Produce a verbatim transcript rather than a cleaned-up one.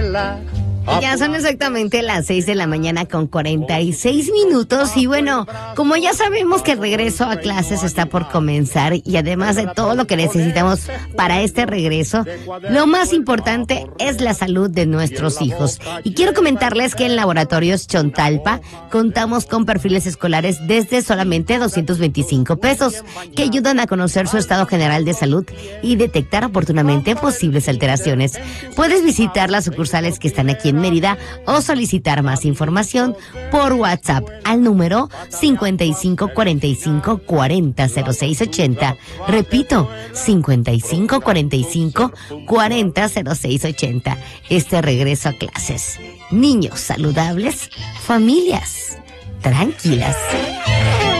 Ya son exactamente las seis de la mañana con cuarenta y seis minutos y bueno, como ya sabemos que el regreso a clases está por comenzar y además de todo lo que necesitamos para este regreso, lo más importante es la salud de nuestros hijos. Y quiero comentarles que en Laboratorios Chontalpa contamos con perfiles escolares desde solamente doscientos veinticinco pesos que ayudan a conocer su estado general de salud y detectar oportunamente posibles alteraciones. Puedes visitar las sucursales que están aquí en Mérida o solicitar más información por WhatsApp al número cincuenta y cinco cuarenta y cinco cuarenta cero seis ochenta. Repito, cincuenta y cinco cuarenta y cinco cuarenta cero seis ochenta. Este regreso a clases. Niños saludables, familias tranquilas.